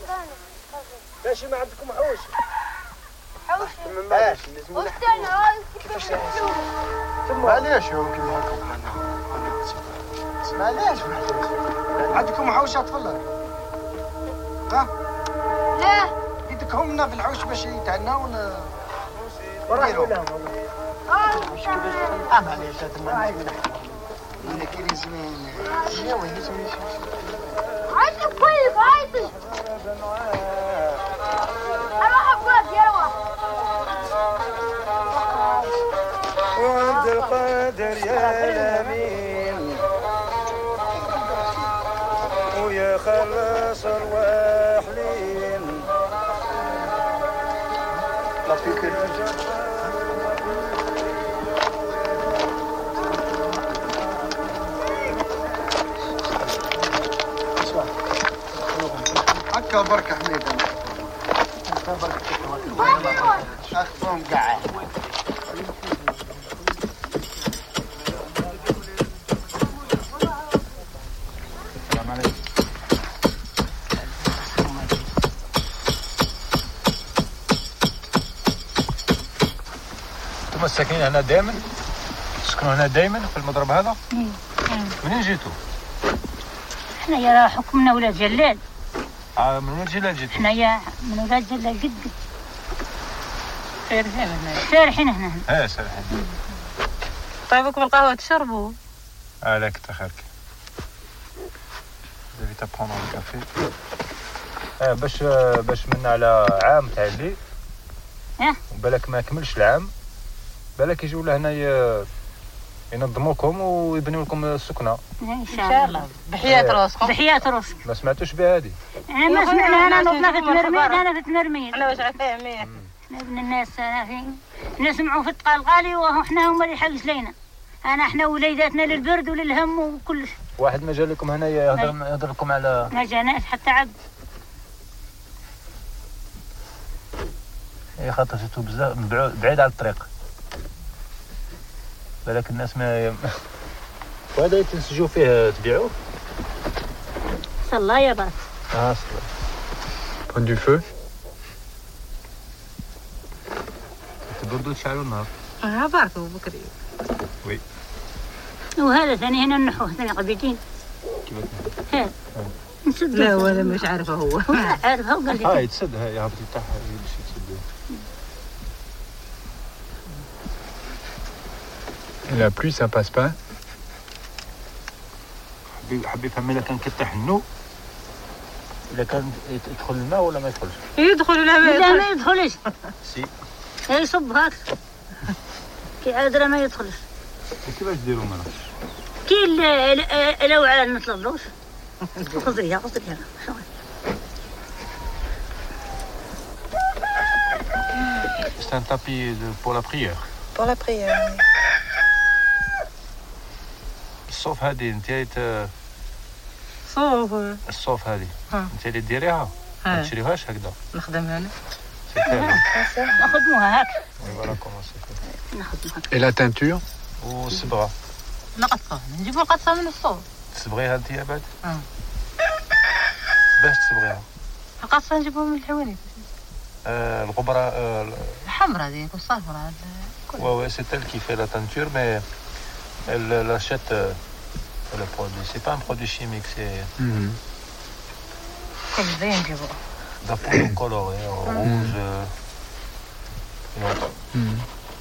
ماشي ما عندكم حوش؟ حوش معليش هو كيما هكا معليش عندكم حوش اطفال؟ لا يدكهم لنا في الحوش باش يتهناو ورحموا لهم معليش هذا من كيري زوين عايز كويس عايز اروح ابوك يلا وانت القادر يا الامين ويا خلص الواحلين لا فيك هكا برك حميد هكا برك اخفهم قاع السلام عليكم انتم الساكنين هنا دائما؟ تسكنوا هنا دائما في المضرب هذا؟ منين جيتوا؟ حنايا راه حكمنا ولاد جلال. من ولاد جلال جيتوا؟ حنايا من ولاد جلال قد سارحين هنا. سارحين هنا. سارحين. طيبكم القهوة تشربوا؟ لا كتر خيرك. دافي تبخون الكافي. باش من على عام تاع اللي. وبالك ما كملش العام. بالك يجيو لهنا ينظموكم ويبنيو لكم السكنه ان شاء الله. بحياة راسكم. بحياة راسك. ما سمعتوش بها هذه؟ انا ما سمعنا. انا نطلع في التمرميد. انا في التمرميد. انا واش فاهمين. ابن الناس نسمعوا في القلقالي وحنا هما اللي يحوس لينا. احنا وليداتنا للبرد وللهم وكلش. واحد ما جا لكم هنا يهضر لكم على ما جاناش حتى عبد. خاطر جيتو بزاف بعيد على الطريق. بالك الناس ما وهذا تنسجوا فيه تبيعوه؟ صلى يا بارك. صلى. بون دو فو. تبردوا تشعلوا النار. باركوا بكري. وي. وهذا ثاني هنا النحو ثاني قبيلتين. كيف هذا نسد. لا ولا مش عارفه هو. عارفه وقال لي. يتسد هاي هبطي تاعها باش يتسد. La pluie, ça passe pas. حبي يفهم إذا كان كتحنو إذا كان يدخل الماء ولا ما يدخلش. يدخل ولا ما لا ما يدخلش. سي. يصب هاك. كي عادرة ما يدخلش. كيفاش ديروا ما نعرفش. كي لو على نطلبوش. خذيها. C'est un tapis pour la prière. Pour la prière. الصوف هذه انت الصوف هذه انت اللي ديريها ما تشريوهاش هكذا نخدمها انا نخدموها هاك فوالا كومون نخدموها. Et la teinture? والصبغه نقصها نجيبوا القصه من الصوف تصبغيها انت بعد باش تصبغيها القصه نجيبوها من الحوانيت الغبره الحمراء هذيك والصفراء ouais c'est elle qui fait la teinture mais elle achète le produit. C'est pas un produit chimique, c'est كل زي نجيبوه d'un produit coloré, rouge, une autre.